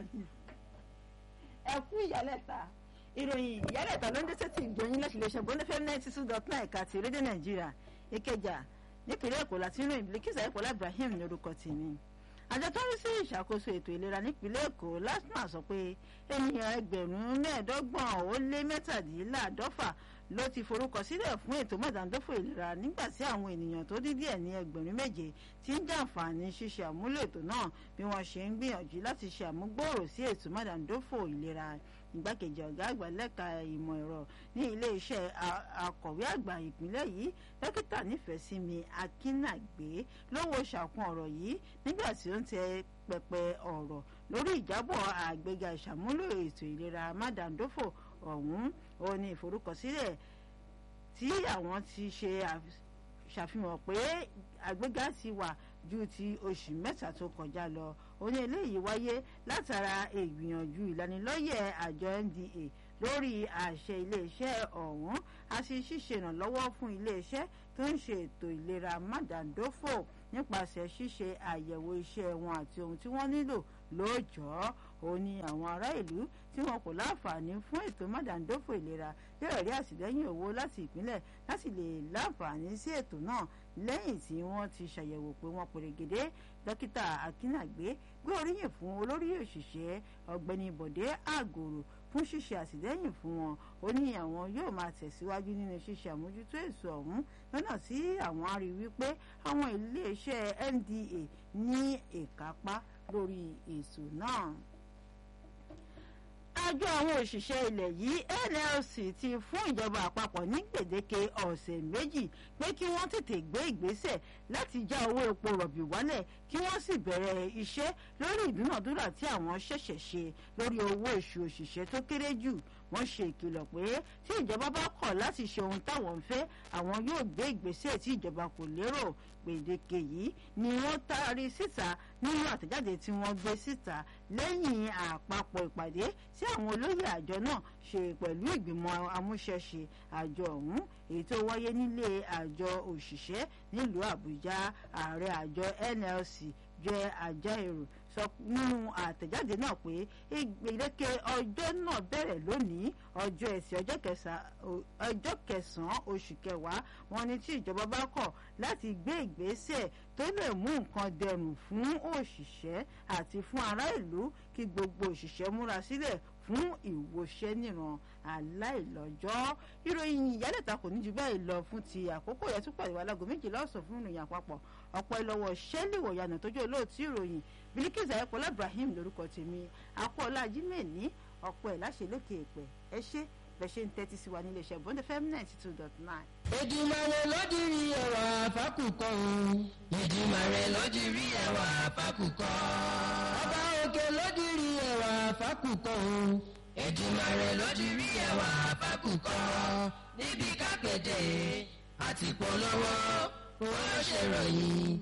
ni ẹ kú ìyálẹ̀ta ìròyìn ìyálẹ̀ta ló ń dé sétí ìgbóyin láti lè ṣe bọ́ndé fm 92.9 ẹ̀ka ti rédíò nàìjíríà ìkẹjà nípínlẹ̀ èkó láti ń ròyìn Bilkisu Ayọ̀pọ̀lá Ibrahim ní orúkọ tèmi. àjọ tó ń rí sí ìṣàkóso ètò ìlera nípínlẹ̀ èkó LASTMA sọ pé ènìyàn 25,717 ló ti forúkọ sílẹ̀ fún ètò mọ̀dàndófò ìlera nígbà tí àwọn ènìyàn tó dín díẹ̀ ní 7,000 ti ń jàǹfààní ṣíṣe àmúlò ètò náà bí wọ́n ṣe ń gbìyànjú láti ṣe àmúgbòòrò sí ètò mọ̀dàndófò ìlera. Igbákejì ọ̀gá àgbà lẹ́ka ìmọ̀ ẹ̀rọ ní iléeṣẹ́ akọ̀wé àgbà ìpínlẹ̀ yìí dókítà Nífẹ̀ẹ́sími Akínàgbé ló wo ṣàkun ọ̀rọ̀ yìí nígbà tí ó ń tẹ pẹpẹ ọ̀rọ̀ lórí ìjábọ̀ àgbéga ìṣàmúlò ètò ìlera mádàndófò ọ̀hún. Ó ní ìforúkọsílẹ̀ tí àwọn ti ṣe ṣàfihàn pé àgbéga ti wà ju ti oṣù mẹ́ta tó kọjá lọ. Ó ní eléyìí wáyé látara ìgbìyànjú ìlanilọ́yẹ̀ àjọ NDA lórí àṣẹ iléeṣẹ́ ọ̀hún àti ṣíṣe ìrànlọ́wọ́ fún iléeṣẹ́ tó ń ṣe ètò ìlera mádàndófò nípasẹ̀ ṣíṣe àyẹ̀wò iṣẹ́ wọn àti ohun tí wọ́n nílò lóòjọ́. Ó ní àwọn ará ìlú tí wọn kò láǹfààní fún ètò mádàndófò ìlera yóò rí àtìlẹ́yìn owó láti ìpínlẹ̀ láti lè láǹfààní sí ètò náà lẹ́yìn tí wọ́n ti ṣàyẹ̀wò pé wọ́n pèrègèdè. Dókítà Akínàgbé gbé oríyìn fún olórí òṣìṣẹ́ ọ̀gbẹ́ni Bọ̀dé Àgòrò fún ṣíṣe àtìlẹ́yìn fún wọn. Ó ní àwọn yóò máa tẹ̀síwájú nínú ṣíṣe àmójútó ètò ọ̀hún lọ́nà tí àwọn á rí wípé àwọn iléeṣẹ́ NDA ní ìkápá lórí ètò náà. Àjọ àwọn òṣìṣẹ́ ilẹ̀ yìí NLC ti fún ìjọba àpapọ̀ ní gbèdéke ọ̀sẹ̀ méjì pé kí wọ́n tètè gbé ìgbésẹ̀ láti já owó epo rọ̀bì wálẹ̀ kí wọ́n sì bẹ̀rẹ̀ iṣẹ́ lórí ìdúnàdúrà tí àwọn ṣẹ̀ṣẹ̀ ṣe lórí owó oṣù òṣìṣẹ́ tó kéré jù. Wọ́n ṣe ìkìlọ̀ pé tí ìjọba bá kọ̀ láti ṣe ohun táwọn ń fẹ́ àwọn yóò gbé ìgbésẹ̀ tí ìjọba kò lérò. Gbèdéke yìí ni wọ́n taari síta nínú àtẹ̀jáde tí wọ́n gbé síta lẹ́yìn àpapọ̀ ìpàdé tí àwọn olóyè àjọ náà ṣe pẹ̀lú ìgbìmọ̀ amúṣẹ́ṣe àjọ ọ̀hún èyí tó wáyé nílé àjọ òṣìṣẹ́ nílùú Àbújá. Ààrẹ àjọ NLC jẹ́ Ajaero sọ nínú àtẹ̀jáde náà pé ìgbèdéke ọjọ́ náà bẹ̀rẹ̀ lónìí ọjọ́ Ẹtì ọjọ́ kẹsàn-án oṣù kẹwàá. Wọ́n ní tí ìjọba bá kọ̀ láti gbé ìgbésẹ̀ tó lè mú nǹkan dẹrùn fún òṣìṣẹ́ àti fún ará ìlú kí gbogbo òṣìṣẹ́ múra sílẹ̀ fún ìwòṣẹ́ níran aláìlọ́jọ́. Ìròyìn ìyálẹ̀ta kò ní ju báyìí lọ fún ti àkókò yẹn tún pàdé wa láago 12 ọ̀sán fún ìròyìn àpapọ̀. ọ̀pọ̀ ìlọ́wọ́ ṣẹ́lì wọ̀yànà tó jẹ́ olóòtú ìròyìn Bilkisu Ayọ̀pọ̀lá Ibrahim lórúkọ tèmi. akọ́ọ̀lá Jímẹ̀ní ọ̀pọ̀ ẹ̀ láṣẹ lókè èpẹ̀ ẹ ṣé bẹ́ẹ̀ ṣe ń tẹ́tí sí wa nílé iṣẹ́ Bond FM 92.9. Èdùmàrè ló dirí ẹwà fákùkọ o. Èdùmàrè ló dirí ẹwà fákùkọ. Ọba òkè ló dirí ẹwà fákùkọ o. Èdùmàrè ló dirí ẹwà fákùkọ. Níbi kápẹ́tẹ̀ àti polówó ó ṣèròyìn